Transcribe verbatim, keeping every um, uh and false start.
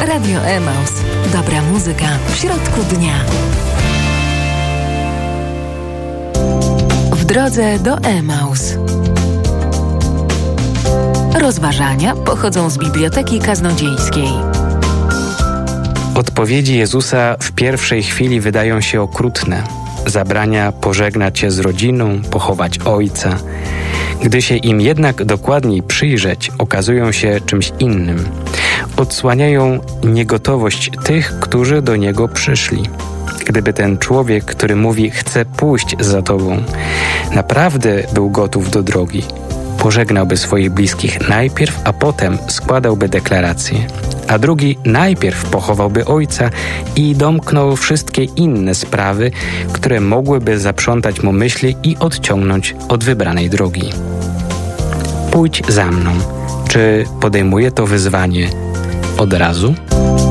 Radio Emaus. Dobra muzyka w środku dnia. W drodze do Emaus. Rozważania pochodzą z Biblioteki Kaznodziejskiej. Odpowiedzi Jezusa w pierwszej chwili wydają się okrutne. Zabrania pożegnać się z rodziną, pochować ojca. Gdy się im jednak dokładniej przyjrzeć, okazują się czymś innym. Odsłaniają niegotowość tych, którzy do Niego przyszli. Gdyby ten człowiek, który mówi „chcę pójść za Tobą”, naprawdę był gotów do drogi, pożegnałby swoich bliskich najpierw, a potem składałby deklarację. A drugi najpierw pochowałby ojca i domknął wszystkie inne sprawy, które mogłyby zaprzątać mu myśli i odciągnąć od wybranej drogi. Pójdź za mną. Czy podejmuje to wyzwanie od razu?